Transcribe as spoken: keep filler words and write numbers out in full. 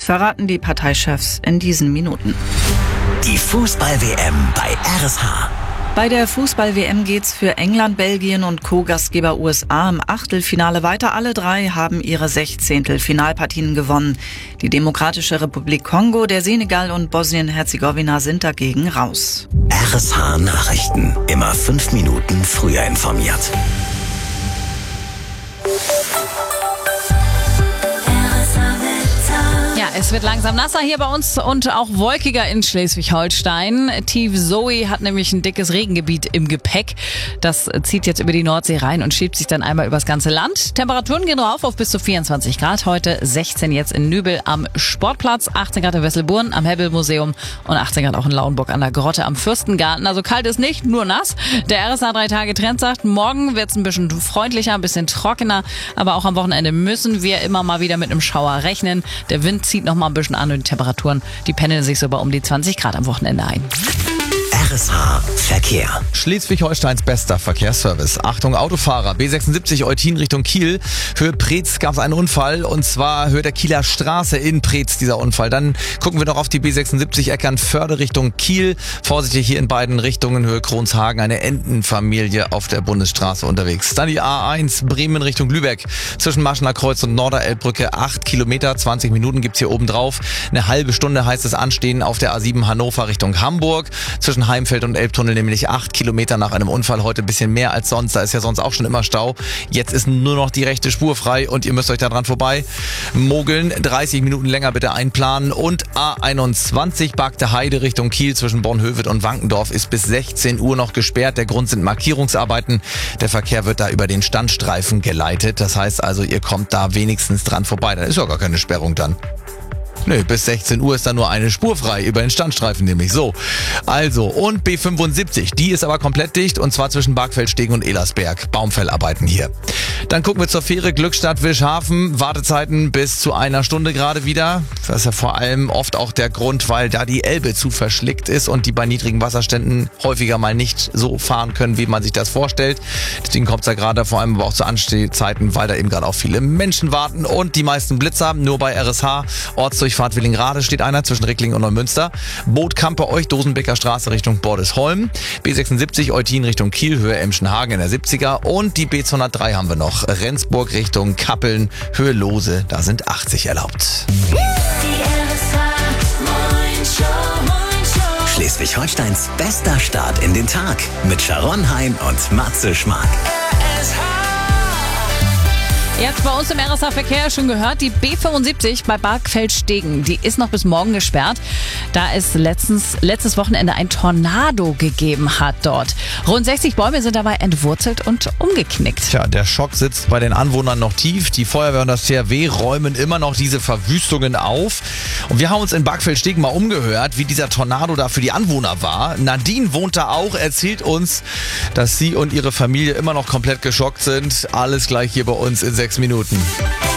verraten die Parteichefs in diesen Minuten. Die Fußball-W M bei R S H. Bei der Fußball-W M geht's für England, Belgien und Co-Gastgeber U S A im Achtelfinale weiter. Alle drei haben ihre Sechzehntel-Finalpartien gewonnen. Die Demokratische Republik Kongo, der Senegal und Bosnien-Herzegowina sind dagegen raus. R S H Nachrichten. Immer fünf Minuten früher informiert. Ja, es wird langsam nasser hier bei uns und auch wolkiger in Schleswig-Holstein. Tief Zoe hat nämlich ein dickes Regengebiet im Gepäck. Das zieht jetzt über die Nordsee rein und schiebt sich dann einmal übers ganze Land. Temperaturen gehen rauf auf bis zu vierundzwanzig Grad. Heute sechzehn jetzt in Nübel am Sportplatz, achtzehn Grad in Wesselburn am Hebbel-Museum und achtzehn Grad auch in Lauenburg an der Grotte am Fürstengarten. Also kalt ist nicht, nur nass. Der R S H drei Tage Trend sagt, morgen wird's ein bisschen freundlicher, ein bisschen trockener. Aber auch am Wochenende müssen wir immer mal wieder mit einem Schauer rechnen. Der Wind zieht noch mal ein bisschen an und die Temperaturen, die pendeln sich so bei um die zwanzig Grad am Wochenende ein. R S H Verkehr. Schleswig-Holsteins bester Verkehrsservice. Achtung Autofahrer, B sechsundsiebzig Eutin Richtung Kiel. Höhe Preetz gab es einen Unfall und zwar Höhe der Kieler Straße in Preetz dieser Unfall. Dann gucken wir noch auf die B sechsundsiebzig Eckernförde Richtung Kiel. Vorsichtig hier in beiden Richtungen, Höhe Kronshagen, eine Entenfamilie auf der Bundesstraße unterwegs. Dann die A eins Bremen Richtung Lübeck. Zwischen Maschener Kreuz und Norderelbbrücke acht Kilometer, zwanzig Minuten gibt's hier oben drauf. Eine halbe Stunde heißt es anstehen auf der A sieben Hannover Richtung Hamburg. Zwischen Heimfeld und Elbtunnel nämlich acht Kilometer nach einem Unfall. Heute ein bisschen mehr als sonst. Da ist ja sonst auch schon immer Stau. Jetzt ist nur noch die rechte Spur frei und ihr müsst euch da dran vorbei mogeln. dreißig Minuten länger bitte einplanen. Und A einundzwanzig Bagde Heide Richtung Kiel zwischen Bornhöved und Wankendorf ist bis sechzehn Uhr noch gesperrt. Der Grund sind Markierungsarbeiten. Der Verkehr wird da über den Standstreifen geleitet. Das heißt also, ihr kommt da wenigstens dran vorbei. Da ist ja gar keine Sperrung dann. Nö, bis sechzehn Uhr ist da nur eine Spur frei, über den Standstreifen nämlich. So, also, und B fünfundsiebzig, die ist aber komplett dicht und zwar zwischen Bargfeldstegen und Elersberg. Baumfellarbeiten hier. Dann gucken wir zur Fähre Glückstadt Wischhafen. Wartezeiten bis zu einer Stunde gerade wieder. Das ist ja vor allem oft auch der Grund, weil da die Elbe zu verschlickt ist und die bei niedrigen Wasserständen häufiger mal nicht so fahren können, wie man sich das vorstellt. Deswegen kommt es da gerade vor allem aber auch zu Anstehzeiten, weil da eben gerade auch viele Menschen warten und die meisten Blitzer. Nur bei R S H, Ortsdurchfahrt Willingrade steht einer zwischen Ricklingen und Neumünster. Bootkampe euch, Dosenbecker Straße Richtung Bordesholm. B sechsundsiebzig Eutin Richtung Kiel, Höhe Emschenhagen in der siebziger. Und die B zweihundertdrei haben wir noch. Rendsburg Richtung Kappeln, Höhe Lose, da sind achtzig erlaubt. Schleswig-Holsteins bester Start in den Tag mit Sharon Hein und Matze Schmark. Jetzt bei uns im R S H-Verkehr schon gehört, die B fünfundsiebzig bei Bargfeldstegen, die ist noch bis morgen gesperrt, da es letztens, letztes Wochenende ein Tornado gegeben hat dort. Rund sechzig Bäume sind dabei entwurzelt und umgeknickt. Tja, der Schock sitzt bei den Anwohnern noch tief. Die Feuerwehr und das T H W räumen immer noch diese Verwüstungen auf. Und wir haben uns in Bargfeldstegen mal umgehört, wie dieser Tornado da für die Anwohner war. Nadine wohnt da auch, erzählt uns, dass sie und ihre Familie immer noch komplett geschockt sind. Alles gleich hier bei uns in sechs Minuten.